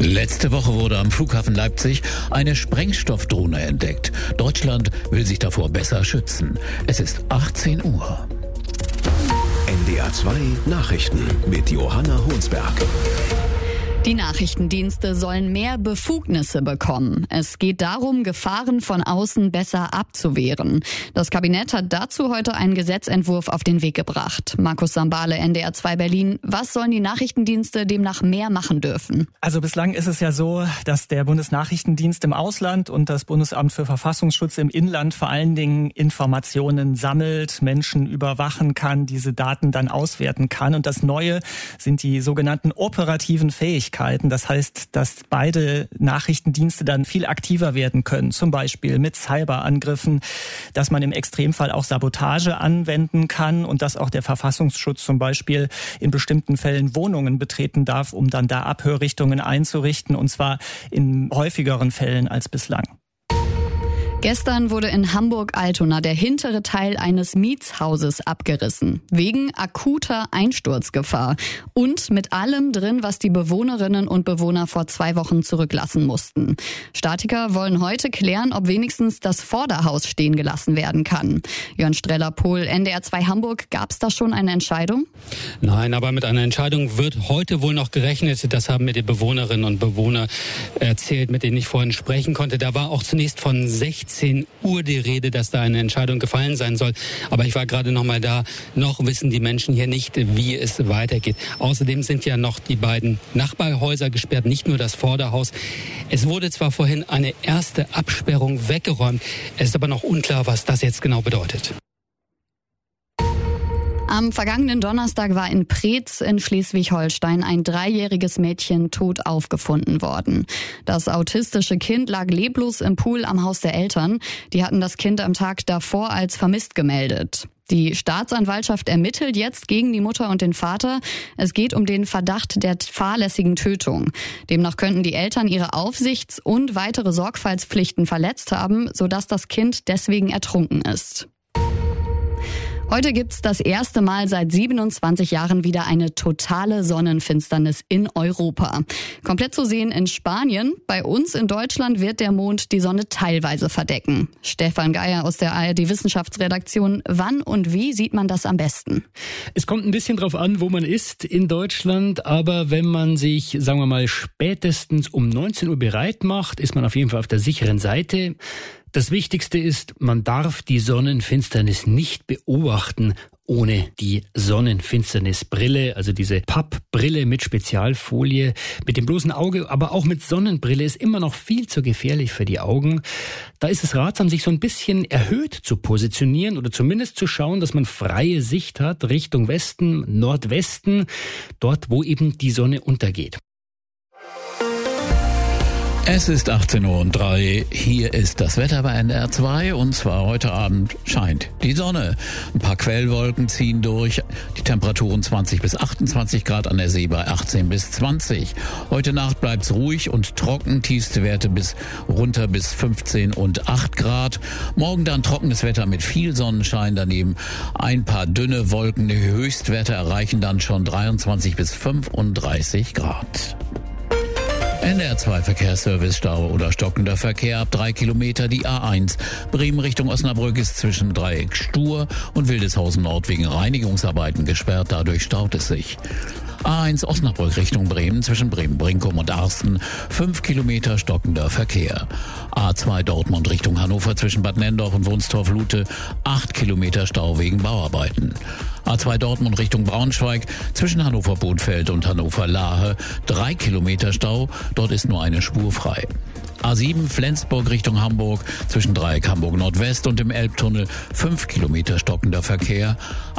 Letzte Woche wurde am Flughafen Leipzig eine Sprengstoffdrohne entdeckt. Deutschland will sich davor besser schützen. Es ist 18 Uhr. NDR 2 Nachrichten mit Johanna Honsberg. Die Nachrichtendienste sollen mehr Befugnisse bekommen. Es geht darum, Gefahren von außen besser abzuwehren. Das Kabinett hat dazu heute einen Gesetzentwurf auf den Weg gebracht. Markus Sambale, NDR 2 Berlin. Was sollen die Nachrichtendienste demnach mehr machen dürfen? Also bislang ist es ja so, dass der Bundesnachrichtendienst im Ausland und das Bundesamt für Verfassungsschutz im Inland vor allen Dingen Informationen sammelt, Menschen überwachen kann, diese Daten dann auswerten kann. Und das Neue sind die sogenannten operativen Fähigkeiten. Das heißt, dass beide Nachrichtendienste dann viel aktiver werden können, zum Beispiel mit Cyberangriffen, dass man im Extremfall auch Sabotage anwenden kann und dass auch der Verfassungsschutz zum Beispiel in bestimmten Fällen Wohnungen betreten darf, um dann da Abhörrichtungen einzurichten, und zwar in häufigeren Fällen als bislang. Gestern wurde in Hamburg-Altona der hintere Teil eines Mietshauses abgerissen, wegen akuter Einsturzgefahr und mit allem drin, was die Bewohnerinnen und Bewohner vor 2 Wochen zurücklassen mussten. Statiker wollen heute klären, ob wenigstens das Vorderhaus stehen gelassen werden kann. Jörn Streller-Pohl, NDR 2 Hamburg, gab es da schon eine Entscheidung? Nein, aber mit einer Entscheidung wird heute wohl noch gerechnet. Das haben mir die Bewohnerinnen und Bewohner erzählt, mit denen ich vorhin sprechen konnte. Da war auch zunächst von 16 Uhr die Rede, dass da eine Entscheidung gefallen sein soll. Aber ich war gerade noch mal da. Noch wissen die Menschen hier nicht, wie es weitergeht. Außerdem sind ja noch die beiden Nachbarhäuser gesperrt, nicht nur das Vorderhaus. Es wurde zwar vorhin eine erste Absperrung weggeräumt. Es ist aber noch unklar, was das jetzt genau bedeutet. Am vergangenen Donnerstag war in Preetz in Schleswig-Holstein ein 3-jähriges Mädchen tot aufgefunden worden. Das autistische Kind lag leblos im Pool am Haus der Eltern. Die hatten das Kind am Tag davor als vermisst gemeldet. Die Staatsanwaltschaft ermittelt jetzt gegen die Mutter und den Vater. Es geht um den Verdacht der fahrlässigen Tötung. Demnach könnten die Eltern ihre Aufsichts- und weitere Sorgfaltspflichten verletzt haben, sodass das Kind deswegen ertrunken ist. Heute gibt's das erste Mal seit 27 Jahren wieder eine totale Sonnenfinsternis in Europa. Komplett zu sehen in Spanien. Bei uns in Deutschland wird der Mond die Sonne teilweise verdecken. Stefan Geier aus der ARD-Wissenschaftsredaktion. Wann und wie sieht man das am besten? Es kommt ein bisschen drauf an, wo man ist in Deutschland. Aber wenn man sich, sagen wir mal, spätestens um 19 Uhr bereit macht, ist man auf jeden Fall auf der sicheren Seite. Das Wichtigste ist, man darf die Sonnenfinsternis nicht beobachten ohne die Sonnenfinsternisbrille, also diese Pappbrille mit Spezialfolie. Mit dem bloßen Auge, aber auch mit Sonnenbrille ist immer noch viel zu gefährlich für die Augen. Da ist es ratsam, sich so ein bisschen erhöht zu positionieren oder zumindest zu schauen, dass man freie Sicht hat Richtung Westen, Nordwesten, dort, wo eben die Sonne untergeht. Es ist 18:03 Uhr. Hier ist das Wetter bei NDR 2 und zwar heute Abend scheint die Sonne. Ein paar Quellwolken ziehen durch. Die Temperaturen 20 bis 28 Grad, an der See bei 18 bis 20. Heute Nacht bleibt's ruhig und trocken. Tiefste Werte runter bis 15 und 8 Grad. Morgen dann trockenes Wetter mit viel Sonnenschein. Daneben ein paar dünne Wolken. Die Höchstwerte erreichen dann schon 23 bis 35 Grad. NDR 2 Verkehrsservice, Stau oder stockender Verkehr ab 3 Kilometer. Die A1 Bremen Richtung Osnabrück ist zwischen Dreieck Stur und Wildeshausen Nord wegen Reinigungsarbeiten gesperrt. Dadurch staut es sich. A1 Osnabrück Richtung Bremen zwischen Bremen-Brinkum und Arsten 5 Kilometer stockender Verkehr. A2 Dortmund Richtung Hannover zwischen Bad Nenndorf und Wunstorf-Lute 8 Kilometer Stau wegen Bauarbeiten. A2 Dortmund Richtung Braunschweig zwischen Hannover-Bodenfeld und Hannover-Lahe 3 Kilometer Stau, dort ist nur eine Spur frei. A7 Flensburg Richtung Hamburg zwischen Dreieck Hamburg Nordwest und dem Elbtunnel 5 Kilometer stockender Verkehr.